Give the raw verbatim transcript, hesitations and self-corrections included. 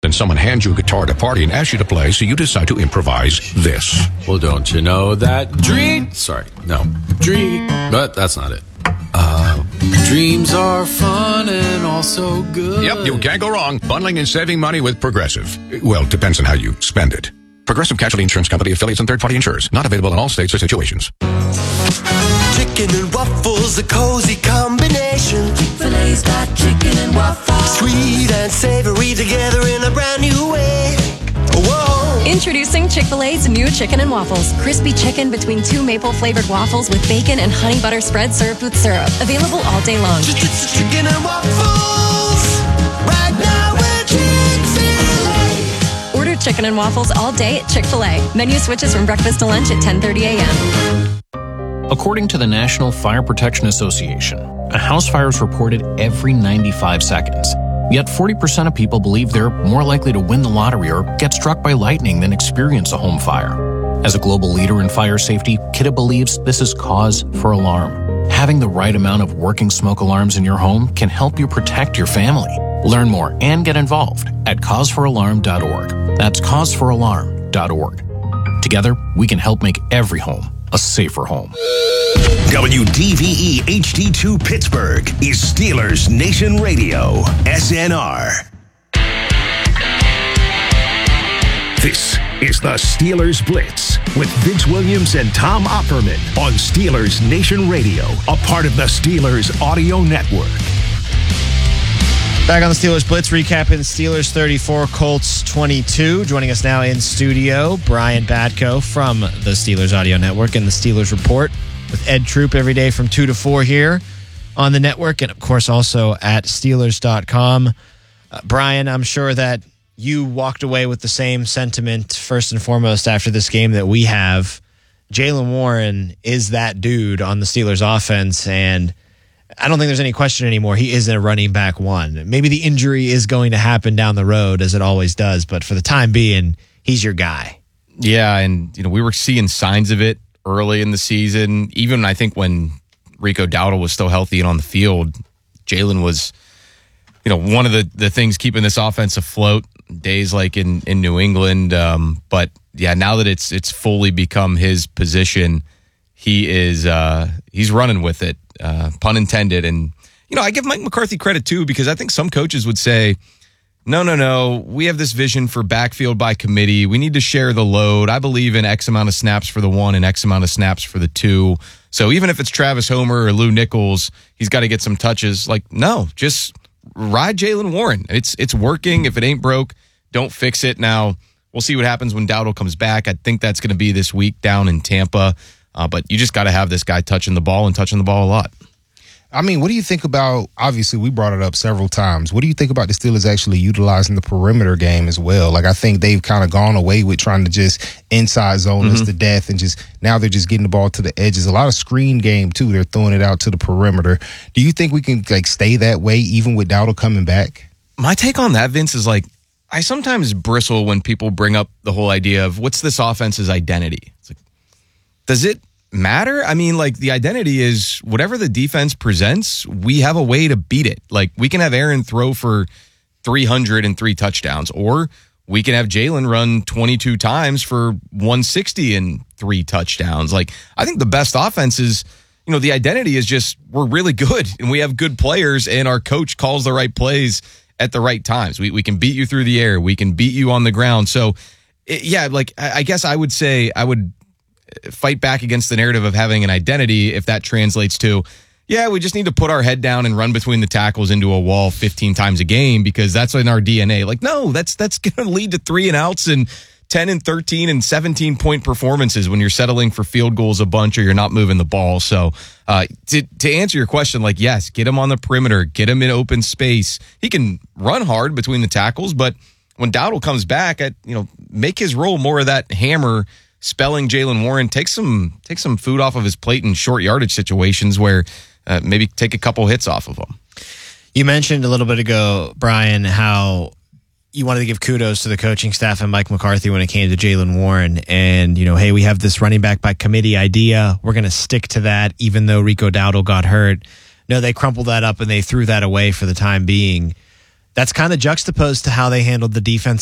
and someone hands you a guitar at a party and asks you to play, so you decide to improvise this. Well, don't you know that dream... Sorry, no. Dream... But that's not it. Uh, dreams are fun and also good. Yep, you can't go wrong. Bundling and saving money with Progressive. Well, depends on how you spend it. Progressive Casualty Insurance Company, affiliates, and third-party insurers. Not available in all states or situations. Chicken and waffles, a cozy combination. Chick-fil-A's got chicken and waffles. Sweet and savory together in a brand new way. Whoa. Introducing Chick-fil-A's new chicken and waffles. Crispy chicken between two maple-flavored waffles with bacon and honey butter spread served with syrup. Available all day long. Chicken and waffles. Right now we're Chick-fil-A. Order chicken and waffles all day at Chick-fil-A. Menu switches from breakfast to lunch at ten thirty a.m. According to the National Fire Protection Association, a house fire is reported every ninety-five seconds. Yet forty percent of people believe they're more likely to win the lottery or get struck by lightning than experience a home fire. As a global leader in fire safety, Kidde believes this is cause for alarm. Having the right amount of working smoke alarms in your home can help you protect your family. Learn more and get involved at cause for alarm dot org. That's cause for alarm dot org. Together, we can help make every home a safer home. W D V E H D two Pittsburgh is Steelers Nation Radio, S N R. This is the Steelers Blitz with Vince Williams and Tom Opperman on Steelers Nation Radio, a part of the Steelers Audio Network. Back on the Steelers Blitz, recapping Steelers thirty-four, Colts twenty-two. Joining us now in studio, Brian Batko from the Steelers Audio Network and the Steelers Report with Ed Troop every day from two to four here on the network, and of course also at Steelers dot com. Uh, Brian, I'm sure that you walked away with the same sentiment first and foremost after this game that we have. Jaylen Warren is that dude on the Steelers offense, and I don't think there's any question anymore. He isn't a running back one. Maybe the injury is going to happen down the road, as it always does, but for the time being, he's your guy. Yeah, and you know we were seeing signs of it early in the season. Even I think when Rico Dowdle was still healthy and on the field, Jaylen was, you know, one of the, the things keeping this offense afloat days like in, in New England. Um, but yeah, now that it's it's fully become his position, he is uh, he's running with it. Uh, pun intended. And, you know, I give Mike McCarthy credit, too, because I think some coaches would say, no, no, no, we have this vision for backfield by committee. We need to share the load. I believe in X amount of snaps for the one and X amount of snaps for the two. So even if it's Travis Homer or Lou Nichols, he's got to get some touches. Like, no, just ride Jaylen Warren. It's, it's working. If it ain't broke, don't fix it. Now, we'll see what happens when Dowdle comes back. I think that's going to be this week down in Tampa. Uh, but you just got to have this guy touching the ball and touching the ball a lot. I mean, what do you think about, obviously, we brought it up several times. What do you think about the Steelers actually utilizing the perimeter game as well? Like, I think they've kind of gone away with trying to just inside zone mm-hmm. us to death, and just now they're just getting the ball to the edges. A lot of screen game, too. They're throwing it out to the perimeter. Do you think we can, like, stay that way even with Dowdle coming back? My take on that, Vince, is like, I sometimes bristle when people bring up the whole idea of what's this offense's identity? It's like, does it matter? I mean, like, the identity is whatever the defense presents, we have a way to beat it. Like, we can have Aaron throw for three hundred and three touchdowns, or we can have Jaylen run twenty-two times for one sixty and three touchdowns. Like, I think the best offense is, you know, the identity is just we're really good and we have good players and our coach calls the right plays at the right times. We we can beat you through the air. We can beat you on the ground. So, it, yeah, like, I, I guess I would say I would fight back against the narrative of having an identity if that translates to, yeah, we just need to put our head down and run between the tackles into a wall fifteen times a game because that's in our D N A. Like, no, that's that's going to lead to three and outs and ten and thirteen and seventeen point performances when you're settling for field goals a bunch or you're not moving the ball. So uh, to, to answer your question, like, yes, get him on the perimeter, get him in open space. He can run hard between the tackles, but when Dowdle comes back, at, you know, make his role more of that hammer spelling Jaylen Warren, take some take some food off of his plate in short yardage situations where uh, maybe take a couple hits off of him. You mentioned a little bit ago, Brian, how you wanted to give kudos to the coaching staff and Mike McCarthy when it came to Jaylen Warren. And, you know, hey, we have this running back by committee idea. We're going to stick to that even though Rico Dowdle got hurt. No, they crumpled that up and they threw that away for the time being. That's kind of juxtaposed to how they handled the defense